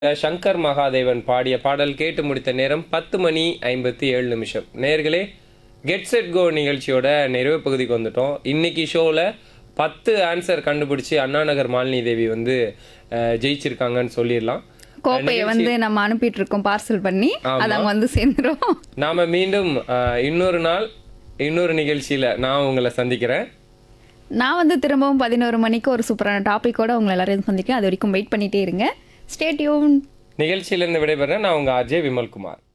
சங்கர் மகாதேவன் பாடிய பாடல் கேட்டு முடித்த நேரம் 10:57. நேர்களே, கெட் செட் கோ நிகழ்ச்சியோட நிறைவு பகுதிக்கு வந்துட்டோம். இன்னைக்கு ஷோவில் 10 ஆன்சர் கண்டுபிடிச்சி அண்ணா நகர் மாலினி தேவி வந்து ஜெயிச்சிருக்காங்கன்னு சொல்லிடலாம். கோப்பையை வந்து நம்ம அனுப்பிட்டு இருக்கோம் பார்சல் பண்ணி, அது அங்க வந்து சேர்ந்துரும். நாம மீண்டும் இன்னொரு நாள் இன்னொரு நிகழ்ச்சியில நான் உங்களை சந்திக்கிறேன். நான் வந்து திரும்பவும் 11 மணிக்கு ஒரு சூப்பரான டாபிக்கோட உங்களை எல்லாரையும் சந்திக்கிறேன். அது வரைக்கும் வெயிட் பண்ணிட்டே இருங்க. Stay tune. நிகழ்ச்சியிலிருந்து விடைபெறேன். நான் உங்க ஆர்ஜே விமல்குமார்.